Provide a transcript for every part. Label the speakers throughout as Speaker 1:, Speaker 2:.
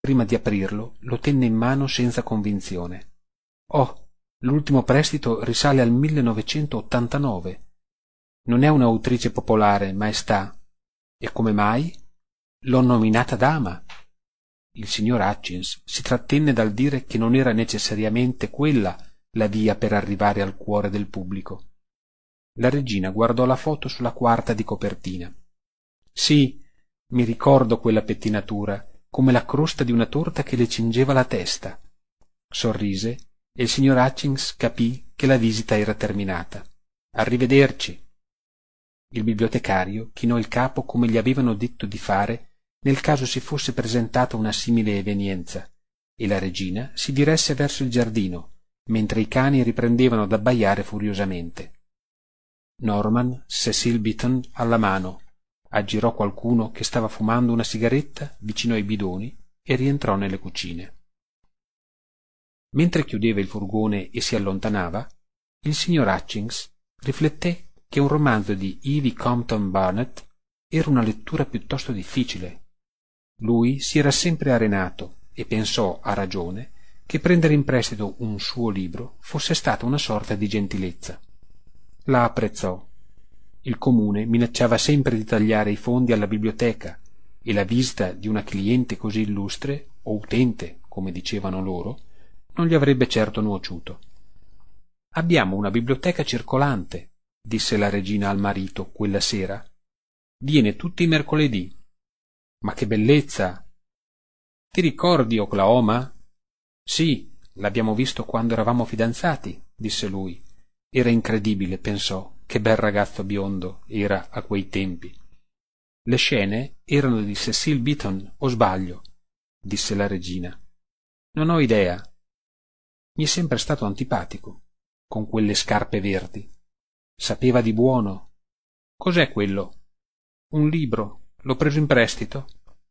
Speaker 1: prima di aprirlo, lo tenne in mano senza convinzione. «Oh, l'ultimo prestito risale al 1989. Non è un'autrice popolare, maestà. E come mai? L'ho nominata dama». Il signor Hutchins si trattenne dal dire che non era necessariamente quella la via per arrivare al cuore del pubblico. La regina guardò la foto sulla quarta di copertina. «Sì, mi ricordo quella pettinatura, come la crosta di una torta che le cingeva la testa». Sorrise e il signor Hutchins capì che la visita era terminata. «Arrivederci». Il bibliotecario chinò il capo come gli avevano detto di fare nel caso si fosse presentata una simile evenienza, e la regina si diresse verso il giardino, mentre i cani riprendevano ad abbaiare furiosamente. Norman, Cecil Beaton alla mano, aggirò qualcuno che stava fumando una sigaretta vicino ai bidoni e rientrò nelle cucine. Mentre chiudeva il furgone e si allontanava, il signor Hutchins rifletté che un romanzo di Evie Compton Barnett era una lettura piuttosto difficile. Lui si era sempre arenato e pensò, a ragione, che prendere in prestito un suo libro fosse stata una sorta di gentilezza. La apprezzò. Il comune minacciava sempre di tagliare i fondi alla biblioteca e la visita di una cliente così illustre, o utente, come dicevano loro, non gli avrebbe certo nuociuto. «Abbiamo una biblioteca circolante», disse la regina al marito quella sera. «Viene tutti i mercoledì». «Ma che bellezza! Ti ricordi Oklahoma?» «Sì, l'abbiamo visto quando eravamo fidanzati», disse lui. Era incredibile, pensò, che bel ragazzo biondo era a quei tempi. «Le scene erano di Cecil Beaton, o sbaglio?» disse la regina. «Non ho idea. Mi è sempre stato antipatico, con quelle scarpe verdi. Sapeva di buono. Cos'è quello?» «Un libro. L'ho preso in prestito».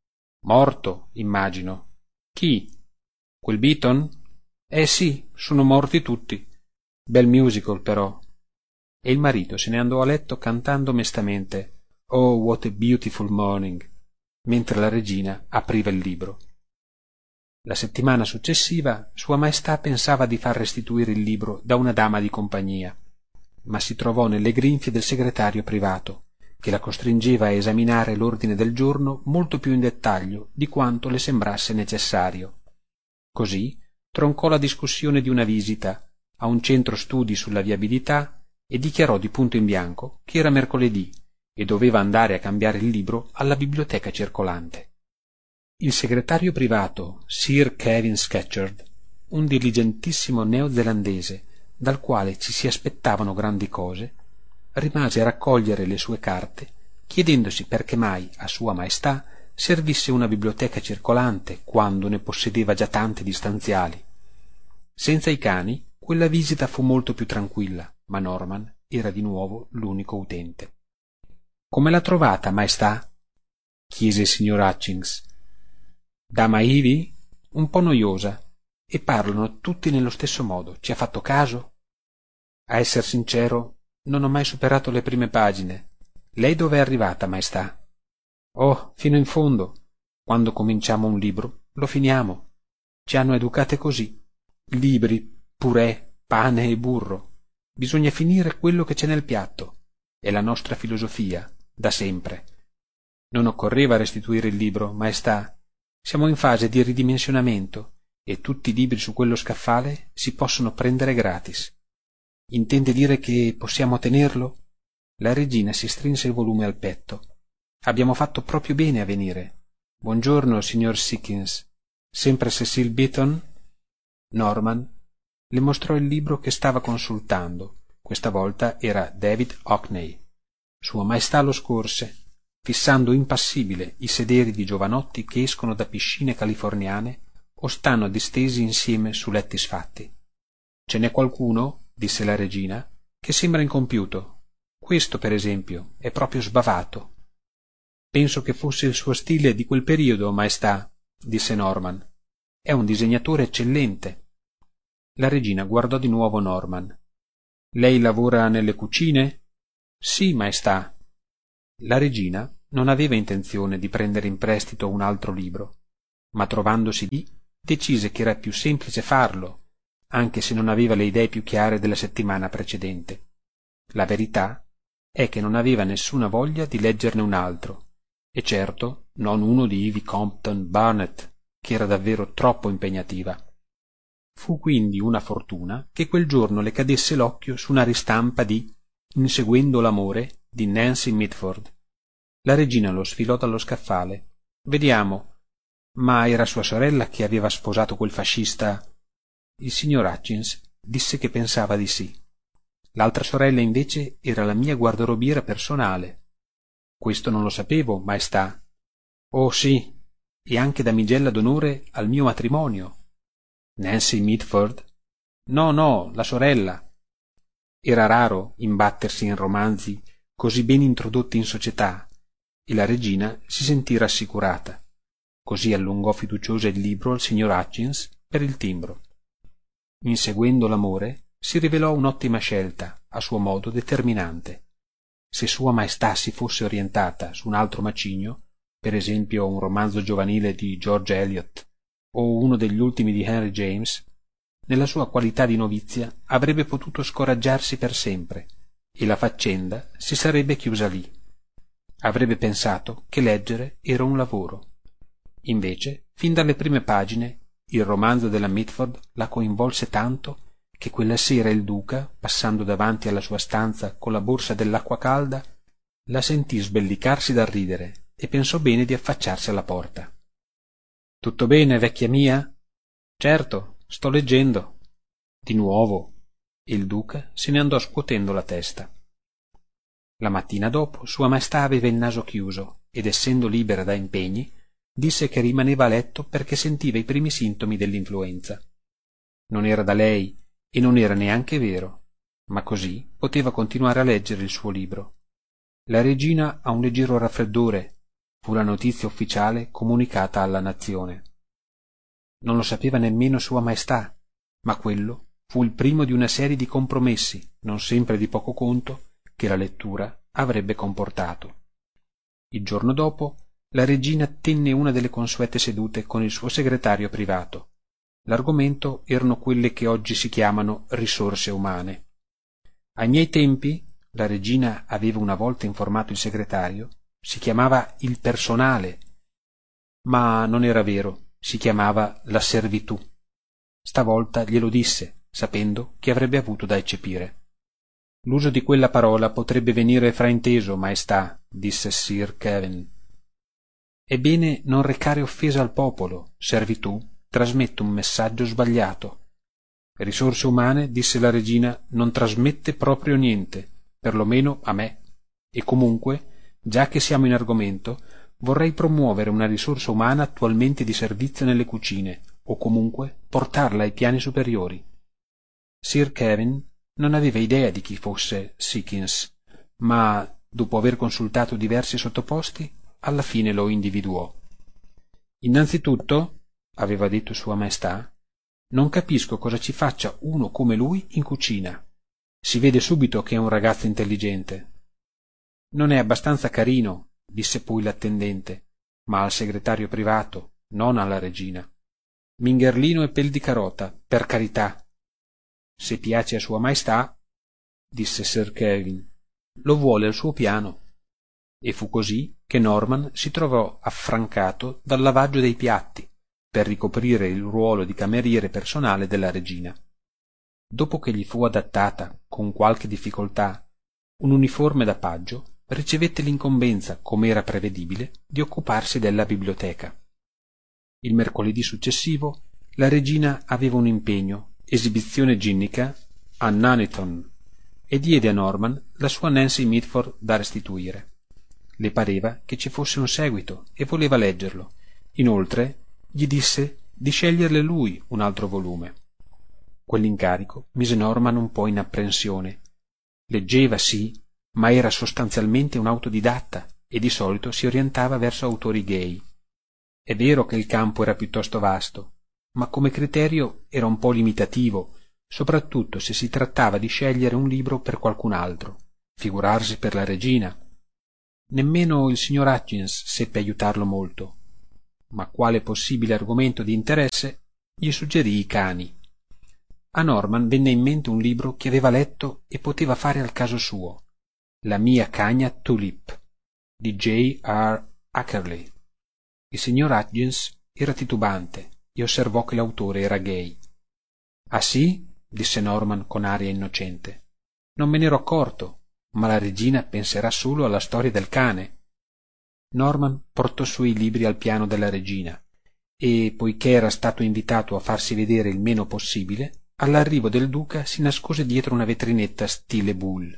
Speaker 1: «Morto, immagino». «Chi? Quel Beaton?» Sì, sono morti tutti. Bel musical, però». E il marito se ne andò a letto cantando mestamente «Oh, what a beautiful morning», mentre la regina apriva il libro. La settimana successiva Sua Maestà pensava di far restituire il libro da una dama di compagnia, ma si trovò nelle grinfie del segretario privato, che la costringeva a esaminare l'ordine del giorno molto più in dettaglio di quanto le sembrasse necessario. Così troncò la discussione di una visita a un centro studi sulla viabilità e dichiarò di punto in bianco che era mercoledì e doveva andare a cambiare il libro alla biblioteca circolante. Il segretario privato, Sir Kevin Scatcherd, un diligentissimo neozelandese dal quale ci si aspettavano grandi cose, rimase a raccogliere le sue carte, chiedendosi perché mai a Sua Maestà servisse una biblioteca circolante quando ne possedeva già tante di stanziali. Senza i cani, quella visita fu molto più tranquilla, ma Norman era di nuovo l'unico utente. «Come l'ha trovata, Maestà?» chiese il signor Hutchins. «Dama Ivy? Un po' noiosa, e parlano tutti nello stesso modo. Ci ha fatto caso?» «A esser sincero, non ho mai superato le prime pagine. Lei dove è arrivata, Maestà?» «Oh, fino in fondo. Quando cominciamo un libro, lo finiamo. Ci hanno educate così. Libri, purè, pane e burro. Bisogna finire quello che c'è nel piatto. È la nostra filosofia, da sempre. Non occorreva restituire il libro, Maestà. Siamo in fase di ridimensionamento e tutti i libri su quello scaffale si possono prendere gratis. Intende dire che possiamo tenerlo?» La regina si strinse il volume al petto. «Abbiamo fatto proprio bene a venire. Buongiorno, signor Sickins. Sempre Cecil Beaton?» Norman le mostrò il libro che stava consultando. Questa volta era David Hockney. Sua Maestà lo scorse, fissando impassibile i sederi di giovanotti che escono da piscine californiane o stanno distesi insieme su letti sfatti. «Ce n'è qualcuno?» disse la regina, «che sembra incompiuto. Questo, per esempio, è proprio sbavato». «Penso che fosse il suo stile di quel periodo, Maestà», disse Norman. «È un disegnatore eccellente». La regina guardò di nuovo Norman. «Lei lavora nelle cucine?» «Sì, Maestà». La regina non aveva intenzione di prendere in prestito un altro libro. ma trovandosi lì decise che era più semplice farlo, anche se non aveva le idee più chiare della settimana precedente. La verità è che non aveva nessuna voglia di leggerne un altro, e certo non uno di Ivy Compton Barnett, che era davvero troppo impegnativa. Fu quindi una fortuna che quel giorno le cadesse l'occhio su una ristampa di Inseguendo l'amore di Nancy Mitford. La regina lo sfilò dallo scaffale. Vediamo. Ma era sua sorella che aveva sposato quel fascista? Il signor Hutchins disse che pensava di sì. L'altra sorella invece era la mia guardarobiera personale. Questo non lo sapevo, maestà. Oh sì, e anche damigella d'onore al mio matrimonio. Nancy Mitford? No, no, la sorella. Era raro imbattersi in romanzi così ben introdotti in società, e la regina si sentì rassicurata. Così allungò fiduciosa il libro al signor Hutchins per il timbro. Inseguendo l'amore si rivelò un'ottima scelta, a suo modo determinante. Se Sua Maestà si fosse orientata su un altro macigno, per esempio un romanzo giovanile di George Eliot o uno degli ultimi di Henry James, nella sua qualità di novizia avrebbe potuto scoraggiarsi per sempre e la faccenda si sarebbe chiusa lì. Avrebbe pensato che leggere era un lavoro. Invece, fin dalle prime pagine, il romanzo della Mitford la coinvolse tanto che quella sera il duca, passando davanti alla sua stanza con la borsa dell'acqua calda, la sentì sbellicarsi dal ridere e pensò bene di affacciarsi alla porta. «Tutto bene, vecchia mia?» «Certo, sto leggendo». «Di nuovo?» E il duca se ne andò scuotendo la testa. La mattina dopo Sua Maestà aveva il naso chiuso ed, essendo libera da impegni, disse che rimaneva a letto perché sentiva i primi sintomi dell'influenza. Non era da lei e non era neanche vero, ma così poteva continuare a leggere il suo libro. La regina ha un leggero raffreddore, fu la notizia ufficiale comunicata alla nazione. Non lo sapeva nemmeno Sua Maestà, ma quello fu il primo di una serie di compromessi, non sempre di poco conto, che la lettura avrebbe comportato. Il giorno dopo la regina tenne una delle consuete sedute con il suo segretario privato. L'argomento erano quelle che oggi si chiamano risorse umane. Ai miei tempi, la regina aveva una volta informato il segretario, si chiamava il personale, ma non era vero, si chiamava la servitù. Stavolta glielo disse, sapendo che avrebbe avuto da eccepire. L'uso di quella parola potrebbe venire frainteso, maestà, disse Sir Kevin. È bene non recare offesa al popolo, servitù trasmette un messaggio sbagliato. Risorse umane, disse la regina, non trasmette proprio niente, perlomeno a me. E comunque, già che siamo in argomento, vorrei promuovere una risorsa umana attualmente di servizio nelle cucine, o comunque portarla ai piani superiori. Sir Kevin non aveva idea di chi fosse Sickins, ma, dopo aver consultato diversi sottoposti, alla fine lo individuò. Innanzitutto, aveva detto Sua Maestà, non capisco cosa ci faccia uno come lui in cucina. Si vede subito che è un ragazzo intelligente. Non è abbastanza carino, disse poi l'attendente, ma al segretario privato, non alla regina. Mingherlino e pel di carota, per carità. Se piace a Sua Maestà, disse Sir Kevin, lo vuole al suo piano. E fu così che Norman si trovò affrancato dal lavaggio dei piatti per ricoprire il ruolo di cameriere personale della regina. Dopo che gli fu adattata, con qualche difficoltà, un uniforme da paggio, ricevette l'incombenza, come era prevedibile, di occuparsi della biblioteca. Il mercoledì successivo la regina aveva un impegno, esibizione ginnica, a Nuneaton, e diede a Norman la sua Nancy Mitford da restituire. Le pareva che ci fosse un seguito e voleva leggerlo. Inoltre gli disse di sceglierle lui un altro volume. Quell'incarico mise Norman un po' in apprensione. Leggeva, sì, ma era sostanzialmente un autodidatta e di solito si orientava verso autori gay. È vero che il campo era piuttosto vasto, ma come criterio era un po' limitativo, soprattutto se si trattava di scegliere un libro per qualcun altro, figurarsi per la regina. Nemmeno il signor Hutchins seppe aiutarlo molto. ma quale possibile argomento di interesse gli suggerì i cani. A Norman venne in mente un libro che aveva letto e poteva fare al caso suo, La mia cagna Tulip, di J.R. Ackerley. Il signor Hudgens era titubante e osservò che l'autore era gay. «Ah sì?» disse Norman con aria innocente. «Non me n'ero accorto, ma la regina penserà solo alla storia del cane». Norman portò su i libri al piano della regina e, poiché era stato invitato a farsi vedere il meno possibile, all'arrivo del duca si nascose dietro una vetrinetta stile Bull.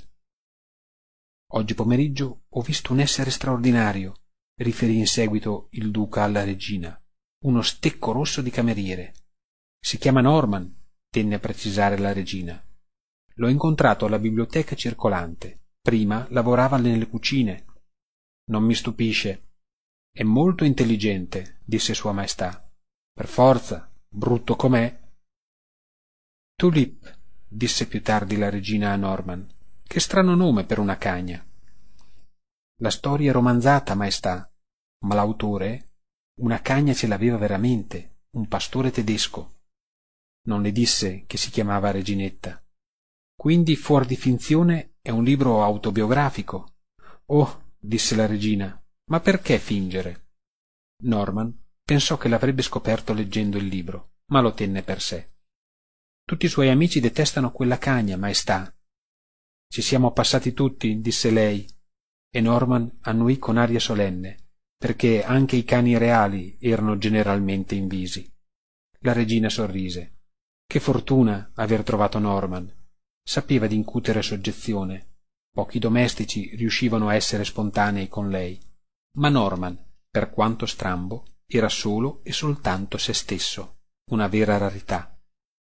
Speaker 1: «Oggi pomeriggio ho visto un essere straordinario», riferì in seguito il duca alla regina, «uno stecco rosso di cameriere. Si chiama Norman», tenne a precisare la regina. «L'ho incontrato alla biblioteca circolante. Prima lavorava nelle cucine». «Non mi stupisce. È molto intelligente», disse Sua Maestà. «Per forza, brutto com'è». «Tulip», disse più tardi la regina a Norman. «Che strano nome per una cagna». «La storia è romanzata, Maestà, ma l'autore una cagna ce l'aveva veramente, un pastore tedesco. Non le disse che si chiamava Reginetta. Quindi fuor di finzione è un libro autobiografico». «Oh», disse la regina, «ma perché fingere?» Norman pensò che l'avrebbe scoperto leggendo il libro, ma lo tenne per sé. «Tutti i suoi amici detestano quella cagna, Maestà». «Ci siamo passati tutti», disse lei, e Norman annuì con aria solenne, perché anche i cani reali erano generalmente invisi. La regina sorrise. Che fortuna aver trovato Norman. Sapeva di incutere soggezione. Pochi domestici riuscivano a essere spontanei con lei, ma Norman, per quanto strambo, era solo e soltanto se stesso, una vera rarità.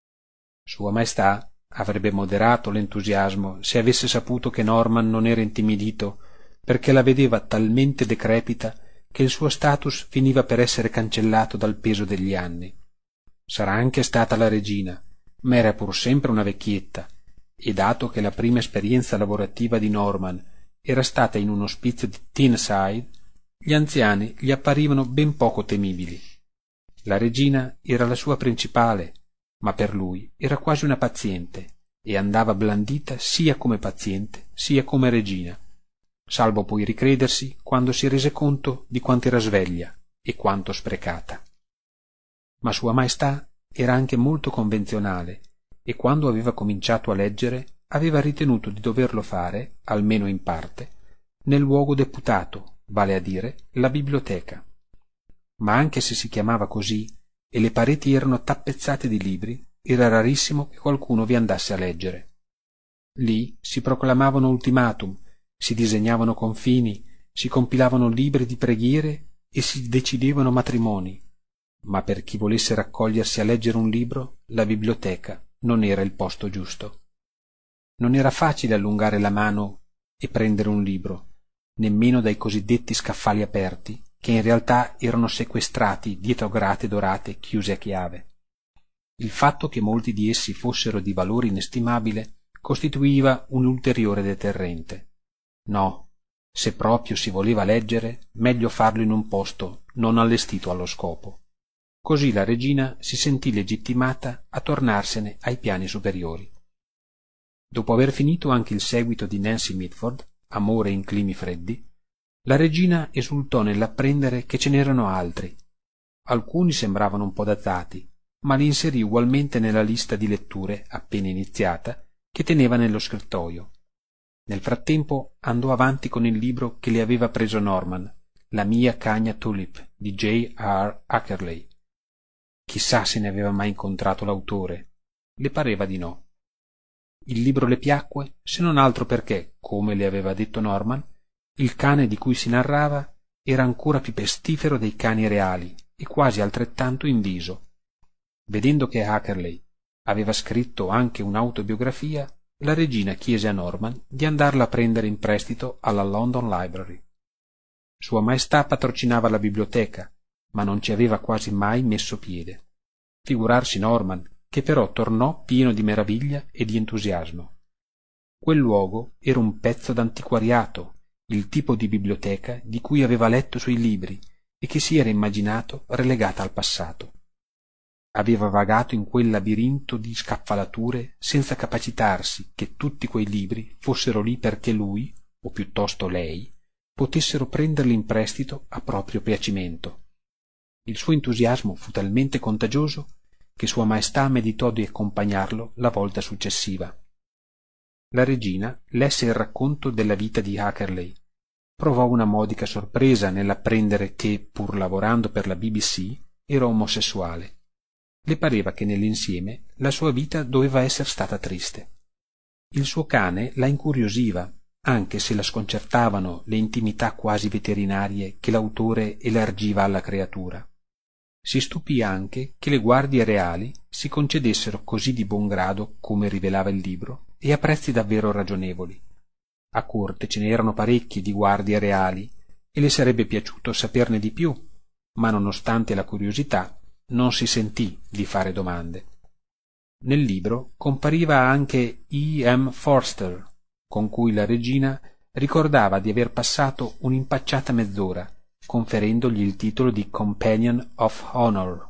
Speaker 1: Sua Maestà avrebbe moderato l'entusiasmo se avesse saputo che Norman non era intimidito, perché la vedeva talmente decrepita che il suo status finiva per essere cancellato dal peso degli anni. Sarà anche stata la regina, ma era pur sempre una vecchietta, e dato che la prima esperienza lavorativa di Norman era stata in un ospizio di Tyneside, gli anziani gli apparivano ben poco temibili. La regina era la sua principale, ma per lui era quasi una paziente, e andava blandita sia come paziente sia come regina, salvo poi ricredersi quando si rese conto di quanto era sveglia e quanto sprecata. Ma Sua Maestà era anche molto convenzionale, e quando aveva cominciato a leggere aveva ritenuto di doverlo fare, almeno in parte, nel luogo deputato, vale a dire la biblioteca. Ma anche se si chiamava così e le pareti erano tappezzate di libri, era rarissimo che qualcuno vi andasse a leggere. Lì si proclamavano ultimatum, si disegnavano confini, si compilavano libri di preghiere e si decidevano matrimoni, ma per chi volesse raccogliersi a leggere un libro, la biblioteca non era il posto giusto. Non era facile allungare la mano e prendere un libro, nemmeno dai cosiddetti scaffali aperti, che in realtà erano sequestrati dietro grate dorate chiuse a chiave. Il fatto che molti di essi fossero di valore inestimabile costituiva un ulteriore deterrente. No, se proprio si voleva leggere, meglio farlo in un posto non allestito allo scopo. Così la regina si sentì legittimata a tornarsene ai piani superiori. Dopo aver finito anche il seguito di Nancy Mitford, Amore in climi freddi, la regina esultò nell'apprendere che ce n'erano altri. Alcuni sembravano un po' datati, ma li inserì ugualmente nella lista di letture, appena iniziata, che teneva nello scrittoio. Nel frattempo andò avanti con il libro che le aveva preso Norman, La mia cagna Tulip, di J.R. Ackerley. Chissà se ne aveva mai incontrato l'autore. Le pareva di no. Il libro le piacque, se non altro perché, come le aveva detto Norman, il cane di cui si narrava era ancora più pestifero dei cani reali e quasi altrettanto inviso. Vedendo che Ackerley aveva scritto anche un'autobiografia, la regina chiese a Norman di andarla a prendere in prestito alla London Library. Sua Maestà patrocinava la biblioteca, ma non ci aveva quasi mai messo piede. Figurarsi Norman, che però tornò pieno di meraviglia e di entusiasmo. Quel luogo era un pezzo d'antiquariato, il tipo di biblioteca di cui aveva letto sui libri, e che si era immaginato relegata al passato. Aveva vagato in quel labirinto di scaffalature senza capacitarsi che tutti quei libri fossero lì perché lui, o piuttosto lei, potessero prenderli in prestito a proprio piacimento. Il suo entusiasmo fu talmente contagioso che Sua Maestà meditò di accompagnarlo la volta successiva. La regina lesse il racconto della vita di Hackerley. Provò una modica sorpresa nell'apprendere che, pur lavorando per la BBC, era omosessuale. Le pareva che nell'insieme la sua vita doveva essere stata triste. Il suo cane la incuriosiva, anche se la sconcertavano le intimità quasi veterinarie che l'autore elargiva alla creatura. Si stupì anche che le guardie reali si concedessero così di buon grado, come rivelava il libro, e a prezzi davvero ragionevoli. A corte ce n'erano parecchie di guardie reali e le sarebbe piaciuto saperne di più, ma nonostante la curiosità non si sentì di fare domande. Nel libro compariva anche E. M. Forster, con cui la regina ricordava di aver passato un'impacciata mezz'ora, conferendogli il titolo di Companion of Honor.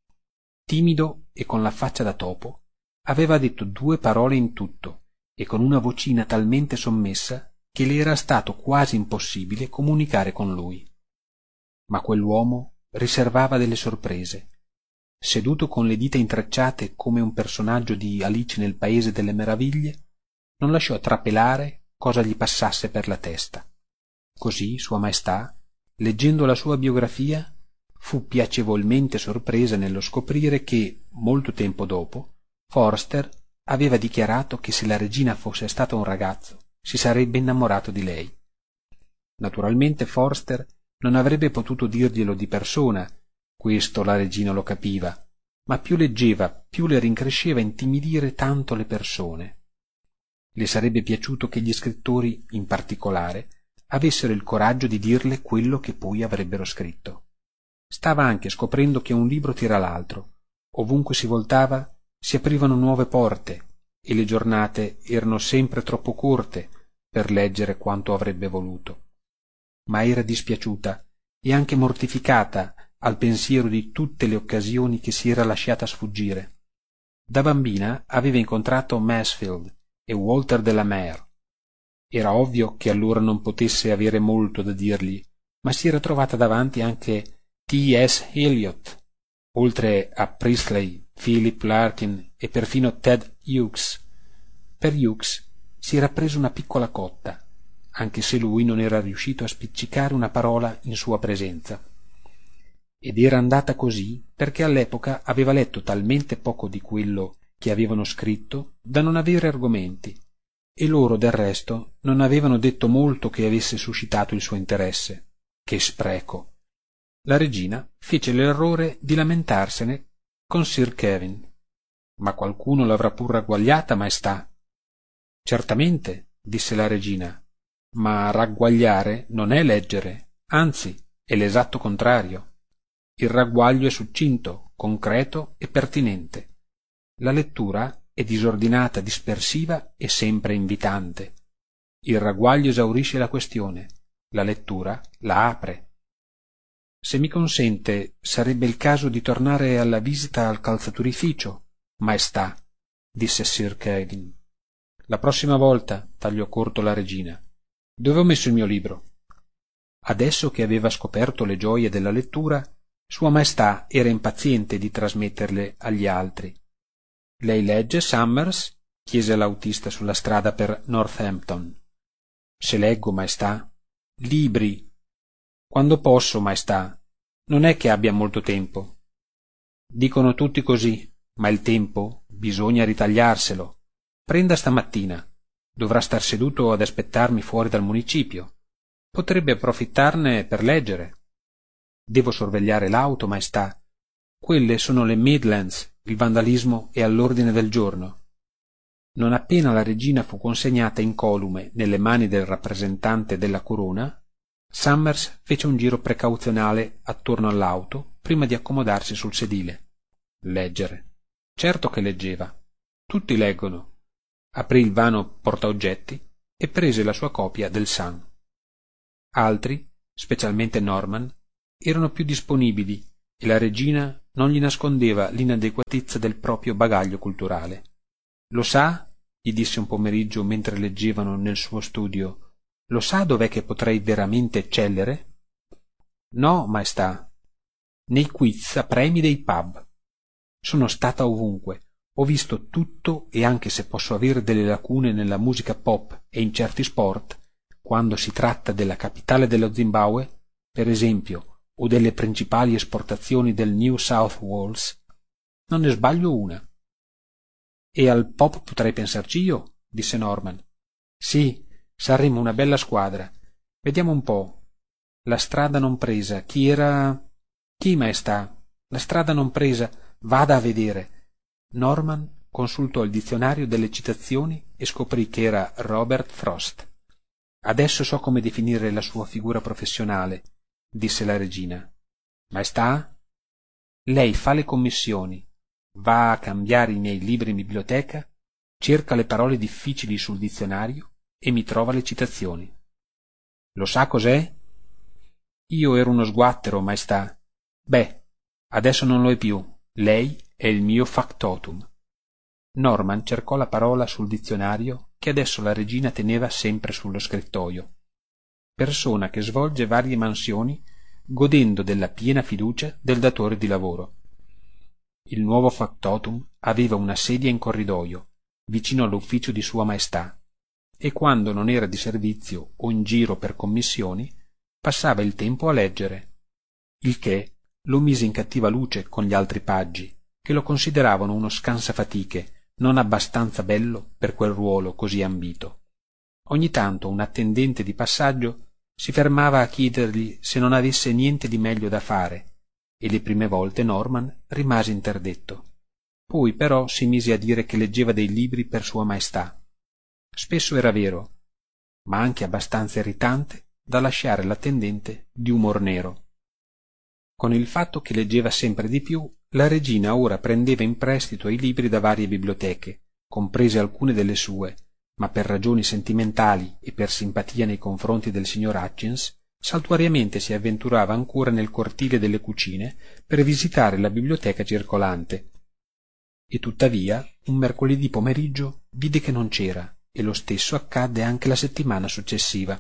Speaker 1: Timido e con la faccia da topo, aveva detto 2 parole in tutto, e con una vocina talmente sommessa che le era stato quasi impossibile comunicare con lui. Ma quell'uomo riservava delle sorprese. Seduto con le dita intrecciate come un personaggio di Alice nel Paese delle Meraviglie, non lasciò trapelare cosa gli passasse per la testa. Così Sua Maestà, leggendo la sua biografia, fu piacevolmente sorpresa nello scoprire che, molto tempo dopo, Forster aveva dichiarato che se la regina fosse stata un ragazzo, si sarebbe innamorato di lei. Naturalmente Forster non avrebbe potuto dirglielo di persona, questo la regina lo capiva, ma più leggeva, più le rincresceva intimidire tanto le persone. Le sarebbe piaciuto che gli scrittori, in particolare, avessero il coraggio di dirle quello che poi avrebbero scritto. Stava anche scoprendo che un libro tira l'altro. Ovunque si voltava si aprivano nuove porte e le giornate erano sempre troppo corte per leggere quanto avrebbe voluto. Ma era dispiaciuta e anche mortificata al pensiero di tutte le occasioni che si era lasciata sfuggire. Da bambina aveva incontrato Mansfield e Walter de la Mare. Era ovvio che allora non potesse avere molto da dirgli, ma si era trovata davanti anche T.S. Eliot, oltre a Priestley, Philip Larkin e perfino Ted Hughes. Per Hughes si era preso una piccola cotta, anche se lui non era riuscito a spiccicare una parola in sua presenza. Ed era andata così perché all'epoca aveva letto talmente poco di quello che avevano scritto da non avere argomenti, e loro del resto non avevano detto molto che avesse suscitato il suo interesse. Che spreco! La regina fece l'errore di lamentarsene con Sir Kevin. Ma qualcuno l'avrà pur ragguagliata, maestà. Certamente, disse la regina, ma ragguagliare non è leggere, anzi è l'esatto contrario. Il ragguaglio è succinto, concreto e pertinente. La lettura è disordinata, dispersiva e sempre invitante. Il ragguaglio esaurisce la questione, la lettura la apre. Se mi consente, sarebbe il caso di tornare alla visita al calzaturificio, maestà, disse Sir Kevin. La prossima volta, tagliò corto la regina. Dove ho messo il mio libro? Adesso che aveva scoperto le gioie della lettura, Sua Maestà era impaziente di trasmetterle agli altri. Lei legge, Summers? Chiese l'autista sulla strada per Northampton. Se leggo, maestà. Libri. Quando posso, maestà. Non è che abbia molto tempo. Dicono tutti così, ma il tempo bisogna ritagliarselo. Prenda stamattina. Dovrà star seduto ad aspettarmi fuori dal municipio. Potrebbe approfittarne per leggere. Devo sorvegliare l'auto, maestà. Quelle sono le Midlands, il vandalismo è all'ordine del giorno. Non appena la regina fu consegnata incolume nelle mani del rappresentante della corona, Summers fece un giro precauzionale attorno all'auto prima di accomodarsi sul sedile. Leggere. Certo che leggeva. Tutti leggono. Aprì il vano portaoggetti e prese la sua copia del Sun. Altri, specialmente Norman, erano più disponibili e la regina non gli nascondeva l'inadeguatezza del proprio bagaglio culturale. «Lo sa?» gli disse un pomeriggio mentre leggevano nel suo studio. «Lo sa dov'è che potrei veramente eccellere?» «No, maestà. Nei quiz a premi dei pub. Sono stata ovunque. Ho visto tutto e anche se posso avere delle lacune nella musica pop e in certi sport, quando si tratta della capitale dello Zimbabwe, per esempio, o delle principali esportazioni del New South Wales, non ne sbaglio una». «E al pop potrei pensarci io», disse Norman. «Sì, saremmo una bella squadra. Vediamo un po'. La strada non presa, chi era?» «Chi, maestà? La strada non presa, vada a vedere». Norman consultò il dizionario delle citazioni e scoprì che era Robert Frost. «Adesso so come definire la sua figura professionale», disse la regina. «Maestà? Lei fa le commissioni, va a cambiare i miei libri in biblioteca, cerca le parole difficili sul dizionario e mi trova le citazioni. Lo sa cos'è?» «Io ero uno sguattero, maestà». «Beh, adesso non lo è più. Lei è il mio factotum». Norman cercò la parola sul dizionario che adesso la regina teneva sempre sullo scrittoio. «Persona che svolge varie mansioni godendo della piena fiducia del datore di lavoro». Il nuovo factotum aveva una sedia in corridoio, vicino all'ufficio di Sua Maestà, e quando non era di servizio o in giro per commissioni, passava il tempo a leggere, il che lo mise in cattiva luce con gli altri paggi, che lo consideravano uno scansafatiche non abbastanza bello per quel ruolo così ambito. Ogni tanto un attendente di passaggio si fermava a chiedergli se non avesse niente di meglio da fare, e le prime volte Norman rimase interdetto. Poi però si mise a dire che leggeva dei libri per Sua Maestà. Spesso era vero, ma anche abbastanza irritante da lasciare l'attendente di umor nero. Con il fatto che leggeva sempre di più, la regina ora prendeva in prestito i libri da varie biblioteche, comprese alcune delle sue, ma per ragioni sentimentali e per simpatia nei confronti del signor Hutchins, saltuariamente si avventurava ancora nel cortile delle cucine per visitare la biblioteca circolante. E tuttavia, un mercoledì pomeriggio vide che non c'era, e lo stesso accadde anche la settimana successiva.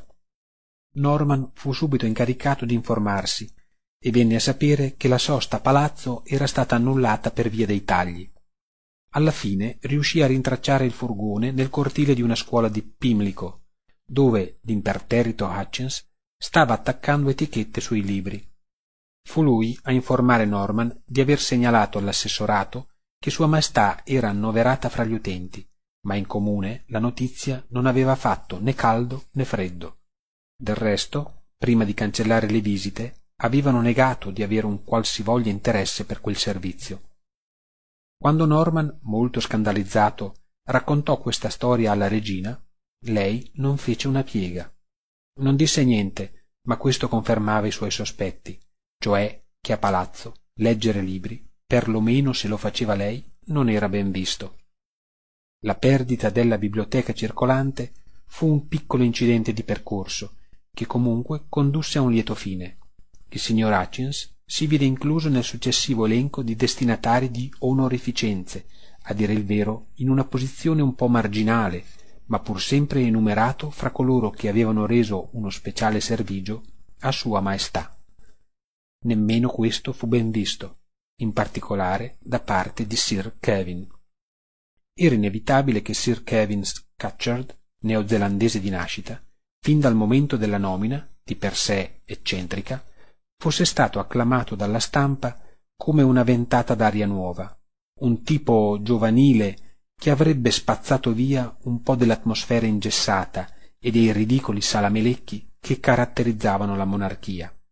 Speaker 1: Norman fu subito incaricato di informarsi e venne a sapere che la sosta a palazzo era stata annullata per via dei tagli. Alla fine riuscì a rintracciare il furgone nel cortile di una scuola di Pimlico, dove l'imperterrito Hutchins stava attaccando etichette sui libri. Fu lui a informare Norman di aver segnalato all'assessorato che Sua Maestà era annoverata fra gli utenti, ma in comune la notizia non aveva fatto né caldo né freddo. Del resto, prima di cancellare le visite, avevano negato di avere un qualsivoglia interesse per quel servizio. Quando Norman, molto scandalizzato, raccontò questa storia alla regina, lei non fece una piega. Non disse niente, ma questo confermava i suoi sospetti, cioè che a palazzo leggere libri, perlomeno se lo faceva lei, non era ben visto. La perdita della biblioteca circolante fu un piccolo incidente di percorso, che comunque condusse a un lieto fine. Il signor Hutchins si vide incluso nel successivo elenco di destinatari di onorificenze, a dire il vero in una posizione un po' marginale, ma pur sempre enumerato fra coloro che avevano reso uno speciale servigio a Sua Maestà. Nemmeno questo fu ben visto, in particolare da parte di Sir Kevin. Era inevitabile che Sir Kevin Scatcherd, neozelandese di nascita, fin dal momento della nomina, di per sé eccentrica, fosse stato acclamato dalla stampa come una ventata d'aria nuova, un tipo giovanile che avrebbe spazzato via un po' dell'atmosfera ingessata e dei ridicoli salamelecchi che caratterizzavano la monarchia.